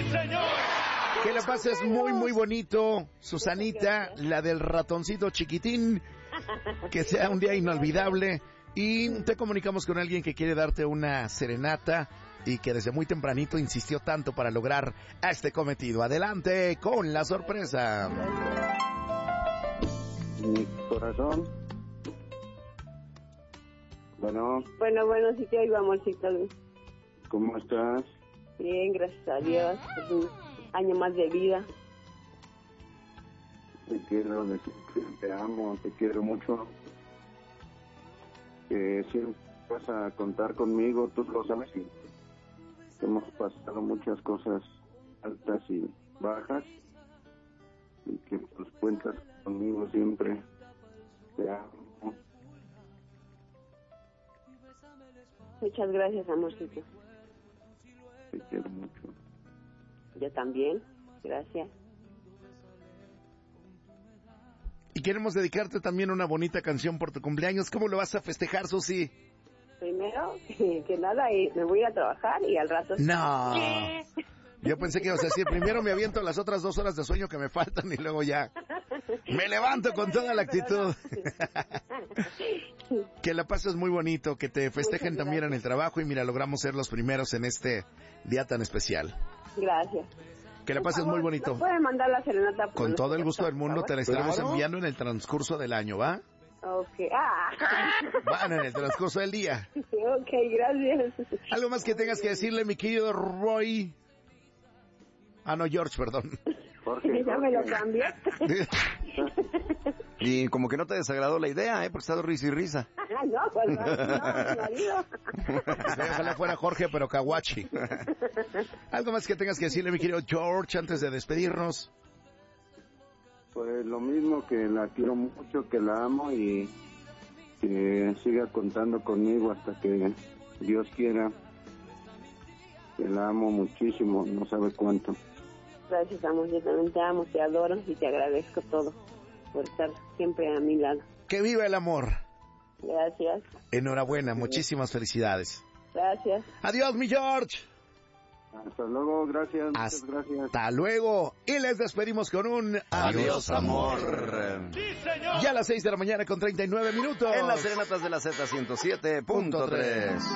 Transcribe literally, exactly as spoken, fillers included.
Que la pases muy, muy bonito, Susanita, la del ratoncito chiquitín. Que sea un día inolvidable. Y te comunicamos con alguien que quiere darte una serenata y que desde muy tempranito insistió tanto para lograr este cometido. Adelante con la sorpresa. Mi corazón. Bueno. Bueno, bueno, sí te oigo, amorcito. ¿Cómo estás? Bien, gracias a Dios. Es un año más de vida. Te quiero decir que te amo, te quiero mucho. Que siempre vas a contar conmigo, tú lo sabes. Y hemos pasado muchas cosas altas y bajas. Y que pues cuentas conmigo siempre. Te amo. Muchas gracias, amorcito. Te quiero mucho. Yo también, gracias. Y queremos dedicarte también una bonita canción por tu cumpleaños. ¿Cómo lo vas a festejar, Susi? Primero, que, que nada, y me voy a trabajar y al rato... No. Yo pensé que ibas a decir, primero me aviento las otras dos horas de sueño que me faltan y luego ya me levanto con toda la actitud. Que la pases muy bonito, que te festejen también en el trabajo y mira, logramos ser los primeros en este día tan especial. Gracias. Que la pases muy bonito. ¿Me puede mandar la serenata? Con todo el gusto del mundo te la estaremos ¿Claro? enviando en el transcurso del año, ¿va? Ok. Ah. Bueno, en el transcurso del día. Ok, gracias. ¿Algo más que tengas que decirle, mi querido Roy? Ah, no, George, perdón. Jorge, Ya me lo Jorge. cambié. Y como que no te desagradó la idea, ¿eh? Porque está risa y risa. No, pues no, no, mi marido. Ojalá fuera Jorge, pero Kawachi. ¿Algo más que tengas que decirle, mi querido George, antes de despedirnos? Pues lo mismo, que la quiero mucho, que la amo y que siga contando conmigo hasta que Dios quiera. Que la amo muchísimo, no sabe cuánto. Gracias, amor. Yo también te amo, te adoro y te agradezco todo por estar siempre a mi lado. ¡Que viva el amor! Gracias. Enhorabuena, muchísimas felicidades. Gracias. Adiós, mi George. Hasta luego, gracias, muchas Hasta gracias. Hasta luego. Y les despedimos con un Adiós, amor. Ya a las seis de la mañana con treinta y nueve minutos. En las serenatas de la Z ciento siete punto tres.